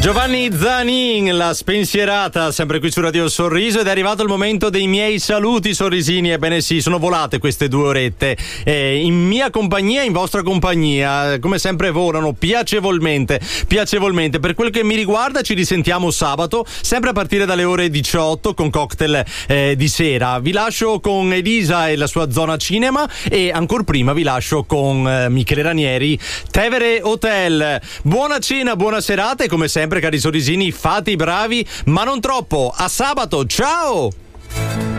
Giovanni Zanin, la spensierata, sempre qui su Radio Sorriso, ed è arrivato il momento dei miei saluti sorrisini. Ebbene sì, sono volate queste 2 orette in mia compagnia, in vostra compagnia, come sempre volano piacevolmente. Per quel che mi riguarda ci risentiamo sabato, sempre a partire dalle ore 18 con cocktail di sera. Vi lascio con Elisa e la sua zona cinema, e ancora prima vi lascio con Michele Ranieri, Tevere Hotel. Buona cena, buona serata, e come sempre, cari sorrisini, fate i bravi, ma non troppo. A sabato, ciao!